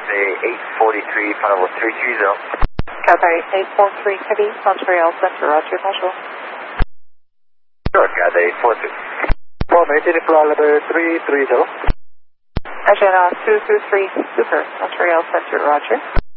Cathay 843, final 330. Cathay 843 Heavy, Montreal Center, Roger, bonjour. Sure, Cathay 843. Maintain flight level 330. Agena 223 Super, Montreal Center, Roger.